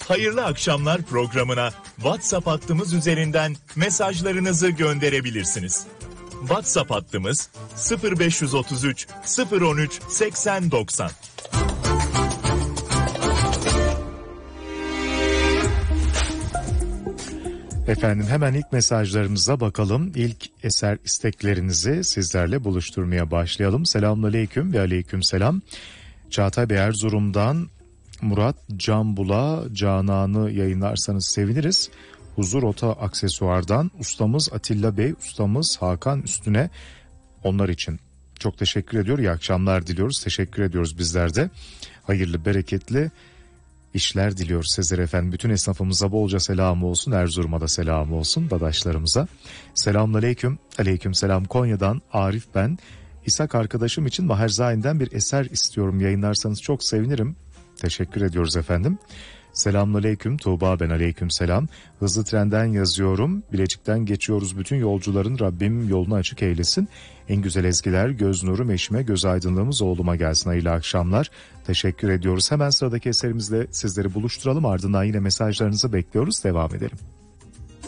Hayırlı akşamlar programına WhatsApp hattımız üzerinden mesajlarınızı gönderebilirsiniz. WhatsApp hattımız 0533 013 8090. Efendim hemen ilk mesajlarımıza bakalım. İlk eser isteklerinizi sizlerle buluşturmaya başlayalım. Selamünaleyküm ve aleykümselam. Çağatay Bey Erzurum'dan Murat Canbul'a Canan'ı yayınlarsanız seviniriz. Huzur Ota Aksesuar'dan ustamız Atilla Bey, ustamız Hakan Üstüne onlar için çok teşekkür ediyor. İyi akşamlar diliyoruz. Teşekkür ediyoruz bizler de. Hayırlı, bereketli işler diliyoruz sizlere efendim. Bütün esnafımıza bolca selam olsun. Erzurum'a da selam olsun dadaşlarımıza. Selamünaleyküm. Aleykümselam. Konya'dan Arif ben. İshak arkadaşım için Maherzain'den bir eser istiyorum. Yayınlarsanız çok sevinirim. Teşekkür ediyoruz efendim. Selamünaleyküm. Tuğba ben. Aleykümselam. Hızlı trenden yazıyorum. Bilecik'ten geçiyoruz. Bütün yolcuların Rabbim yolunu açık eylesin. En güzel ezgiler göz nurum eşime, göz aydınlığımız oğluma gelsin. Hayırlı akşamlar. Teşekkür ediyoruz. Hemen sıradaki eserimizle sizleri buluşturalım. Ardından yine mesajlarınızı bekliyoruz. Devam edelim.